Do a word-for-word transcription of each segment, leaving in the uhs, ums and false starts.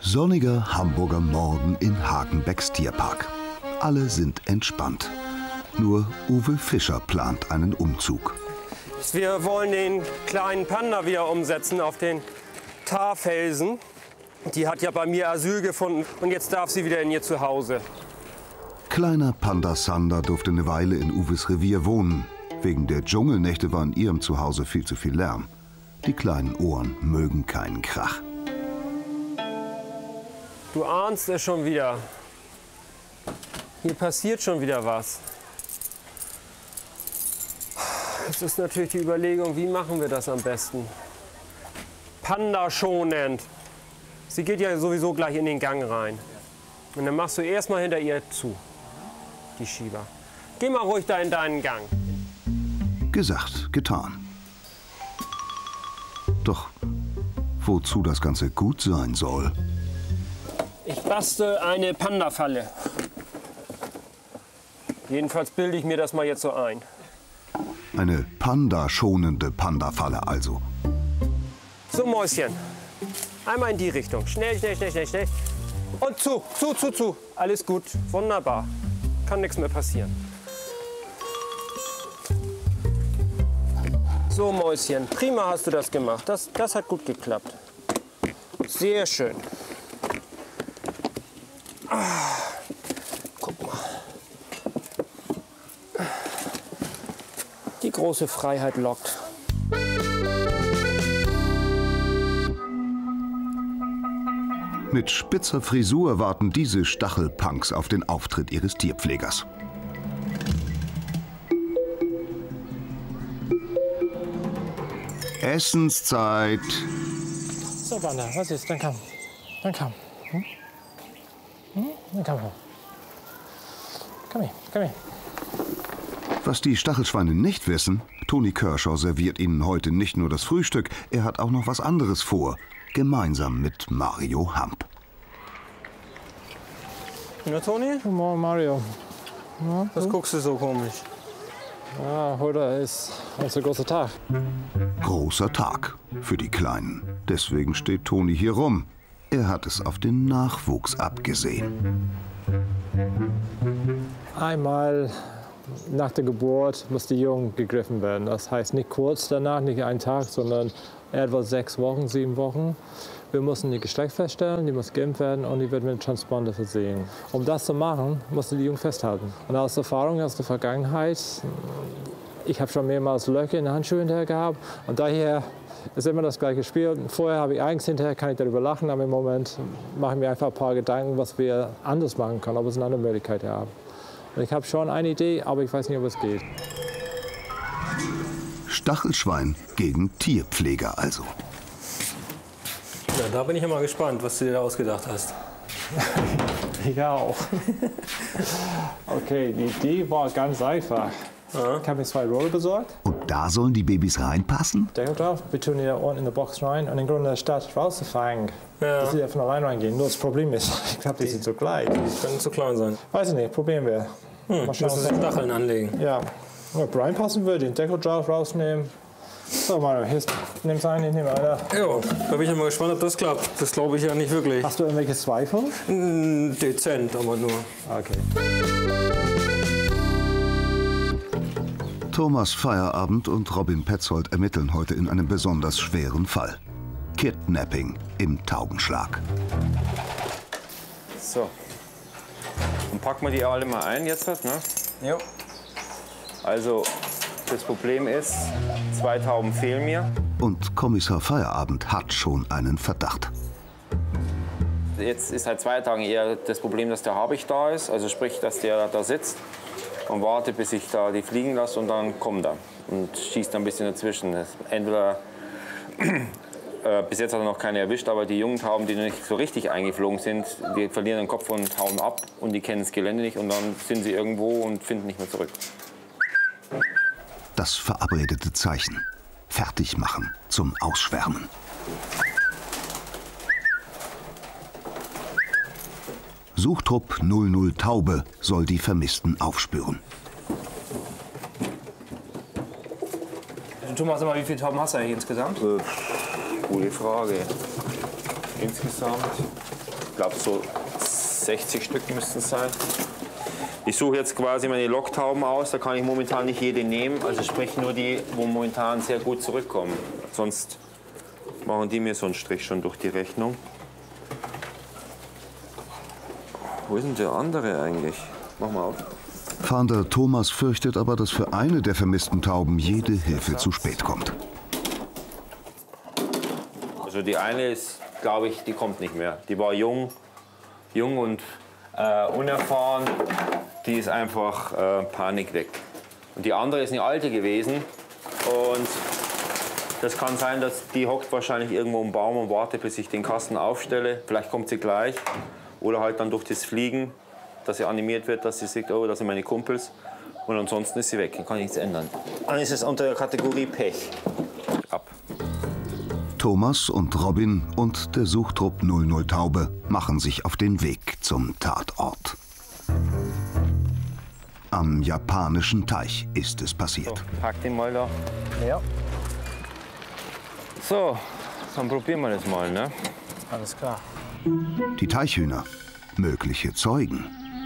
Sonniger Hamburger Morgen in Hagenbecks Tierpark. Alle sind entspannt. Nur Uwe Fischer plant einen Umzug. Wir wollen den kleinen Panda wieder umsetzen auf den Tarfelsen. Die hat ja bei mir Asyl gefunden und jetzt darf sie wieder in ihr Zuhause. Kleiner Panda Sander durfte eine Weile in Uwes Revier wohnen. Wegen der Dschungelnächte war in ihrem Zuhause viel zu viel Lärm. Die kleinen Ohren mögen keinen Krach. Du ahnst es schon wieder. Hier passiert schon wieder was. Es ist natürlich die Überlegung, wie machen wir das am besten? Panda schonend. Sie geht ja sowieso gleich in den Gang rein. Und dann machst du erstmal hinter ihr zu, die Schieber. Geh mal ruhig da in deinen Gang. Gesagt, getan. Doch wozu das Ganze gut sein soll? Ich bastel eine Panda-Falle. Jedenfalls bilde ich mir das mal jetzt so ein. Eine Panda-schonende Panda-Falle also. So, Mäuschen. Einmal in die Richtung. Schnell, schnell, schnell, schnell, schnell. Und zu, zu, zu, zu. Alles gut. Wunderbar. Kann nichts mehr passieren. So, Mäuschen. Prima hast du das gemacht. Das, das hat gut geklappt. Sehr schön. Ah, guck mal. Die große Freiheit lockt. Mit spitzer Frisur warten diese Stachelpunks auf den Auftritt ihres Tierpflegers. Essenszeit. So, Panda, was ist? Dann komm. Dann komm. Hm? Hm? Dann komm. Komm her, komm her. Was die Stachelschweine nicht wissen, Toni Kershaw serviert ihnen heute nicht nur das Frühstück, er hat auch noch was anderes vor. Gemeinsam mit Mario Hamp. Na, Toni? Guten Morgen, Mario. Ja, Was guckst du so komisch? Ja, heute ist unser großer Tag. Großer Tag für die Kleinen. Deswegen steht Toni hier rum. Er hat es auf den Nachwuchs abgesehen. Einmal nach der Geburt muss die Jung gegriffen werden. Das heißt nicht kurz danach, nicht einen Tag, sondern etwa sechs Wochen, sieben Wochen. Wir mussten die Geschlecht feststellen, die muss geimpft werden und die wird mit einem Transponder versehen. Um das zu machen, musste die Jung festhalten. Und aus Erfahrung aus der Vergangenheit, ich habe schon mehrmals Löcher in den Handschuhen hinterher gehabt und daher ist immer das gleiche Spiel. Vorher habe ich Angst, hinterher kann ich darüber lachen, aber im Moment mache ich mir einfach ein paar Gedanken, was wir anders machen können, ob es eine andere Möglichkeit haben. Und ich habe schon eine Idee, aber ich weiß nicht, ob es geht. Stachelschwein gegen Tierpfleger also. Ja, da bin ich ja mal gespannt, was du dir da ausgedacht hast. Ich auch. Okay, die Idee war ganz einfach. Ja. Ich habe mir zwei Rolle besorgt. Und da sollen die Babys reinpassen? Deckel drauf, wir tun die da unten in der Box rein und im Grunde statt rauszufangen, Ja. dass sie da von allein reingehen. Nur das Problem ist, ich glaube, die sind so klein. Die können zu klein sein. Weiß ich nicht, probieren wir. Hm, Mal schauen, müssen Sie Stacheln anlegen. Ja, wenn es reinpassen würde, den Deckel drauf rausnehmen. So, Mario, hier nimm's ein, ich nehme einer. Ja, da bin ich ja mal gespannt, ob das klappt. Das glaube ich ja nicht wirklich. Hast du irgendwelche Zweifel? Mm, dezent, aber nur. Okay. Thomas Feierabend und Robin Petzold ermitteln heute in einem besonders schweren Fall. Kidnapping im Taubenschlag. So. Und packen wir die alle mal ein jetzt, ne? Ja. Also, das Problem ist, zwei Tauben fehlen mir. Und Kommissar Feierabend hat schon einen Verdacht. Jetzt ist seit zwei Tagen eher das Problem, dass der Habicht da ist. Also sprich, dass der da sitzt und wartet, bis ich da die fliegen lasse und dann kommt er und schießt ein bisschen dazwischen. Entweder, äh, bis jetzt hat er noch keine erwischt, aber die jungen Tauben, die noch nicht so richtig eingeflogen sind, die verlieren den Kopf und hauen ab und die kennen das Gelände nicht und dann sind sie irgendwo und finden nicht mehr zurück. Das verabredete Zeichen. Fertig machen zum Ausschwärmen. Suchtrupp null null Taube soll die Vermissten aufspüren. Thomas, wie viele Tauben hast du eigentlich insgesamt? Äh, gute Frage. Insgesamt glaube so sechzig Stück müssten es sein. Ich suche jetzt quasi meine Locktauben aus, da kann ich momentan nicht jede nehmen, also sprich nur die, wo momentan sehr gut zurückkommen. Sonst machen die mir so einen Strich schon durch die Rechnung. Wo ist denn der andere eigentlich? Mach mal auf. Fahnder Thomas fürchtet aber, dass für eine der vermissten Tauben jede Hilfe zu spät kommt. Also die eine ist, glaube ich, die kommt nicht mehr. Die war jung, jung und äh, unerfahren. Die ist einfach äh, Panik weg. Und die andere ist eine alte gewesen. Und das kann sein, dass die hockt wahrscheinlich irgendwo im Baum und wartet, bis ich den Kasten aufstelle. Vielleicht kommt sie gleich. Oder halt dann durch das Fliegen, dass sie animiert wird, dass sie sagt, oh, das sind meine Kumpels. Und ansonsten ist sie weg, dann kann ich nichts ändern. Dann ist es unter der Kategorie Pech. Ab. Thomas und Robin und der Suchtrupp null null Taube machen sich auf den Weg zum Tatort. Am japanischen Teich ist es passiert. So, pack den mal da. Ja, So, dann probieren wir das mal, ne? alles klar. Die Teichhühner, mögliche Zeugen.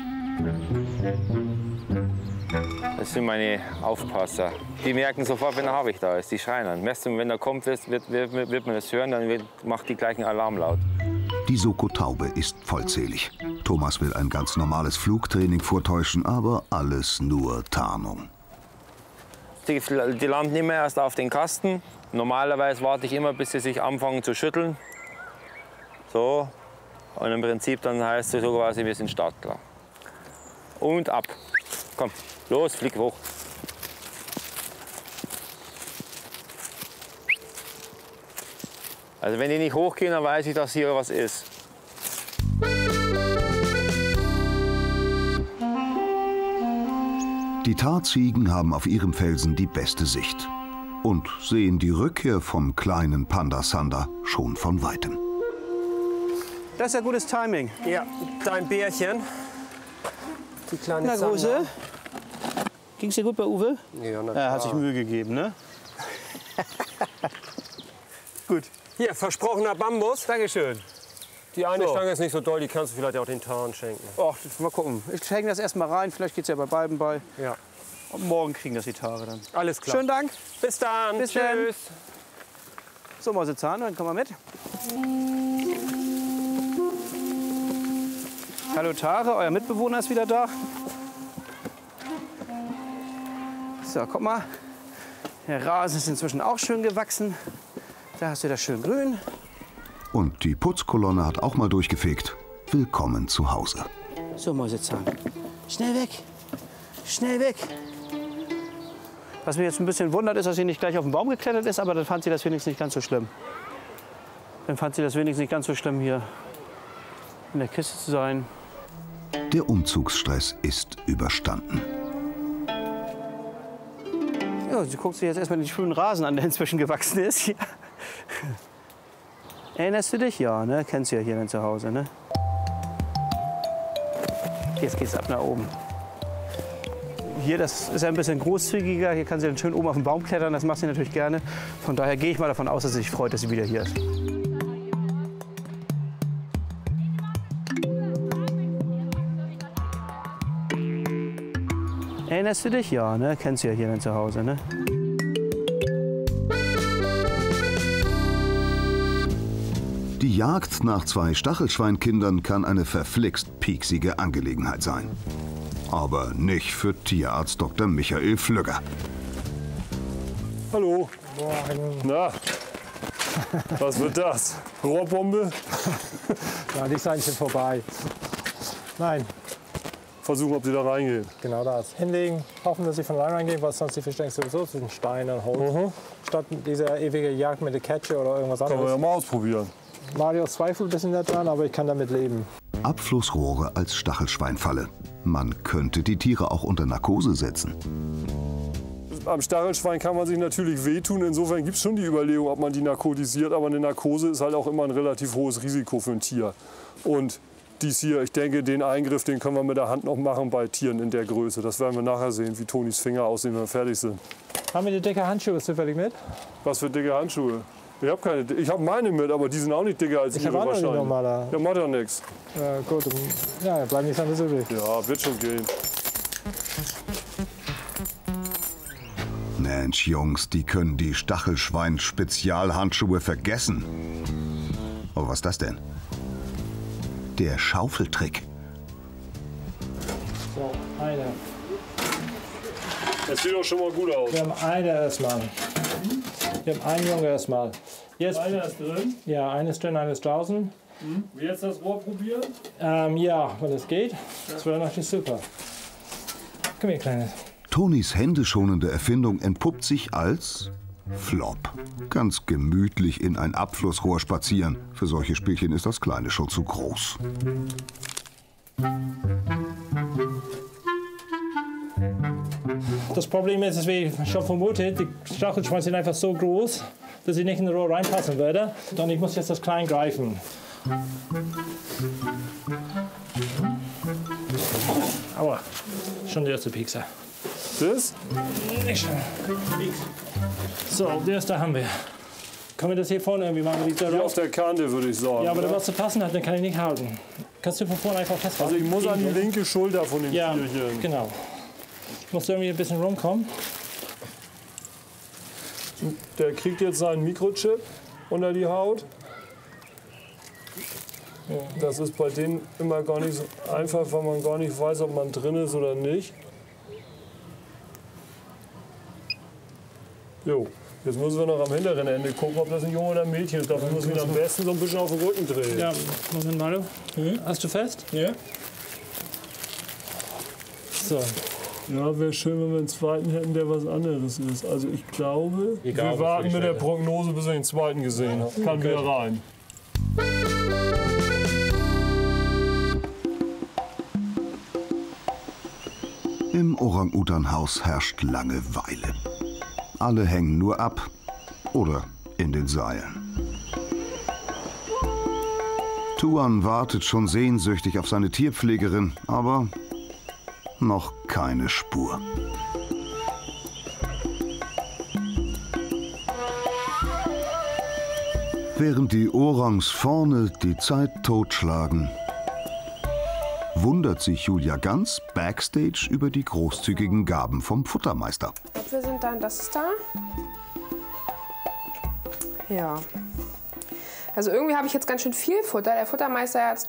Das sind meine Aufpasser. Die merken sofort, wenn der Habicht da ist. Die schreien dann. Wenn er kommt, wird, wird, wird man das hören, dann wird, macht die gleichen Alarm laut. Die Soko-Taube ist vollzählig. Thomas will ein ganz normales Flugtraining vortäuschen, aber alles nur Tarnung. Die, die landen immer erst auf den Kasten. Normalerweise warte ich immer, bis sie sich anfangen zu schütteln. So. Und im Prinzip dann heißt es so quasi, wir sind startklar. Und ab. Komm, los, flieg hoch. Also wenn die nicht hochgehen, dann weiß ich, dass hier was ist. Die Tarziegen haben auf ihrem Felsen die beste Sicht und sehen die Rückkehr vom kleinen Panda-Sander schon von weitem. Das ist ja gutes Timing. Ja, dein Bärchen. Die kleine Na, Große. Sander. Ging's dir gut bei Uwe? Ja, na Er hat sich klar. Mühe gegeben, ne? Gut. Hier, versprochener Bambus. Dankeschön. Die eine So. Stange ist nicht so doll, die kannst du vielleicht auch den Tarn schenken. Och, mal gucken. Ich hänge das erst mal rein. Vielleicht geht's ja bei beiden bei. Ja, Und morgen kriegen das die Tage dann. alles klar. Schönen Dank. Bis dann. Bis Tschüss. So, Mausezahn, dann komm mal mit. Hallo Tare, euer Mitbewohner ist wieder da. So, guck mal. Der Rasen ist inzwischen auch schön gewachsen. Da hast du das schön grün. Und die Putzkolonne hat auch mal durchgefegt. Willkommen zu Hause. So, Mausezahn. Schnell weg. Schnell weg. Was mich jetzt ein bisschen wundert, ist, dass sie nicht gleich auf den Baum geklettert ist, aber dann fand sie das wenigstens nicht ganz so schlimm. Dann fand sie das wenigstens nicht ganz so schlimm, hier in der Kiste zu sein. Der Umzugsstress ist überstanden. Ja, sie guckt sich jetzt erstmal den schönen Rasen an, der inzwischen gewachsen ist. Ja. Erinnerst du dich? Ja, ne? Kennst du ja hier dann zu Hause, ne? Jetzt geht's ab nach oben. Hier, das ist ein bisschen großzügiger. Hier kann sie dann schön oben auf den Baum klettern. Das macht sie natürlich gerne. Von daher gehe ich mal davon aus, dass sie sich freut, dass sie wieder hier ist. Erinnerst du dich? Ja, ne? Kennst du ja hier dann zu Hause, ne? Die Jagd nach zwei Stachelschweinkindern kann eine verflixt pieksige Angelegenheit sein. Aber nicht für Tierarzt Doktor Michael Flügger. Hallo. Na, was wird das? Rohrbombe? Ja, die ist eigentlich schon vorbei. Nein, Versuchen, ob sie da reingehen. genau das. Hinlegen, hoffen, dass sie von allein reingehen, weil sonst die Fisch denkst sowieso zwischen Stein und Holz. Statt dieser ewige Jagd mit der Ketsche oder irgendwas Können wir ja anderes. mal ausprobieren. Mario zweifelt ein bisschen daran, aber ich kann damit leben. Abflussrohre als Stachelschweinfalle. Man könnte die Tiere auch unter Narkose setzen. Am Stachelschwein kann man sich natürlich wehtun. Insofern gibt es schon die Überlegung, ob man die narkotisiert. Aber eine Narkose ist halt auch immer ein relativ hohes Risiko für ein Tier. Und dies hier, ich denke, den Eingriff, den können wir mit der Hand noch machen bei Tieren in der Größe. Das werden wir nachher sehen, wie Tonis Finger aussehen, wenn wir fertig sind. Haben wir die dicke Handschuhe zufällig mit? Was für dicke Handschuhe? Ich habe keine. Ich habe meine mit, aber die sind auch nicht dicker als Ich ihre habe auch noch die wahrscheinlich. normale. Ja, macht ja nichts. Äh, gut, ja, bleibt nichts anderes übrig. Ja, wird schon gehen. Mensch, Jungs, die können die Stachelschwein-Spezialhandschuhe vergessen. Oh, was ist das denn? Der Schaufeltrick. So, eine. Das sieht doch schon mal gut aus. Wir haben eine erstmal. Wir haben einen Junge erstmal. Jetzt, Einer ist drin. ja, eine ist drin, eine ist draußen. Hm. Jetzt das Rohr probieren. Ähm, ja, wenn es geht. Das wäre natürlich super. Komm hier, Kleines. Tonis händeschonende Erfindung entpuppt sich als Flop. Ganz gemütlich in ein Abflussrohr spazieren. Für solche Spielchen ist das Kleine schon zu groß. Das Problem ist, wie ich schon vermutet, die Stachelschweine sind einfach so groß, dass sie nicht in das Rohr reinpassen würde. Und ich muss jetzt das klein greifen. Aua, schon der erste Piekser. Das? Nicht schon. So, der erste haben wir. Können wir das hier vorne irgendwie machen? Wie Hier auf der Kante, würde ich sagen. ja, aber ne? da was zu passen hat, dann kann ich nicht halten. Kannst du von vorne einfach festhalten? Also ich muss an die linke Schulter von dem Ja, Tierchen. genau. Ich muss irgendwie ein bisschen rumkommen. Der kriegt jetzt seinen Mikrochip unter die Haut. Das ist bei denen immer gar nicht so einfach, weil man gar nicht weiß, ob man drin ist oder nicht. Jo, jetzt müssen wir noch am hinteren Ende gucken, ob das ein Junge oder ein Mädchen ist. Dafür müssen wir ihn am besten so ein bisschen auf den Rücken drehen. Ja, Moment mal. Hm? Hast du fest? Ja? So. Ja, wäre schön, wenn wir einen zweiten hätten, der was anderes ist. Also ich glaube, Egal, wir was warten ich mit der hätte. Prognose, bis wir den zweiten gesehen haben. Kann wieder rein. Im Orang-Utan-Haus herrscht Langeweile. Alle hängen nur ab oder in den Seilen. Tuan wartet schon sehnsüchtig auf seine Tierpflegerin, aber noch keine Spur. Während die Orangs vorne die Zeit totschlagen, wundert sich Julia ganz backstage über die großzügigen Gaben vom Futtermeister. Wir sind da und das ist da. Ja. Also irgendwie habe ich jetzt ganz schön viel Futter. Der Futtermeister hat